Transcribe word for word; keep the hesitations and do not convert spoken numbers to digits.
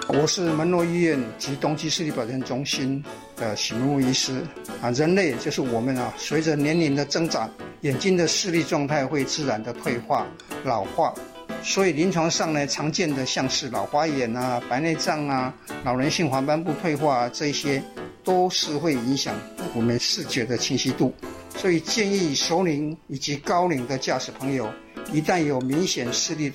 我是门诺医院及东基视力保健中心的许明武医师啊。人类就是我们啊，随着年龄的增长，眼睛的视力状态会自然的退化、老化。所以临床上呢，常见的像是老花眼啊、白内障啊、老人性黄斑部退化啊，这些都是会影响我们视觉的清晰度。所以建议熟龄以及高龄的驾驶朋友，一旦有明显视力